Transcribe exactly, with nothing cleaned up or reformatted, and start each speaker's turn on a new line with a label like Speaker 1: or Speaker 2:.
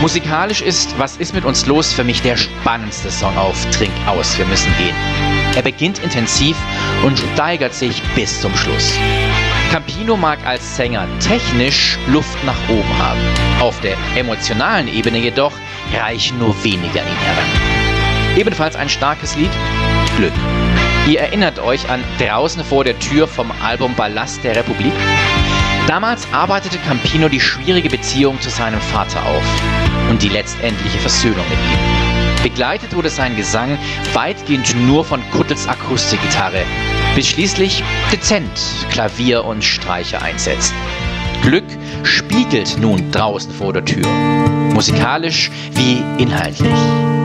Speaker 1: Musikalisch ist Was ist mit uns los für mich der spannendste Song auf Trink aus, wir müssen gehen. Er beginnt intensiv und steigert sich bis zum Schluss. Campino mag als Sänger technisch Luft nach oben haben. Auf der emotionalen Ebene jedoch reichen nur wenige an ihn heran. Ebenfalls ein starkes Lied, Glück. Ihr erinnert euch an Draußen vor der Tür vom Album Ballast der Republik? Damals arbeitete Campino die schwierige Beziehung zu seinem Vater auf und die letztendliche Versöhnung mit ihm. Begleitet wurde sein Gesang weitgehend nur von Kuttels Akustikgitarre, bis schließlich dezent Klavier und Streicher einsetzt. Glück spiegelt nun Draußen vor der Tür, musikalisch wie inhaltlich.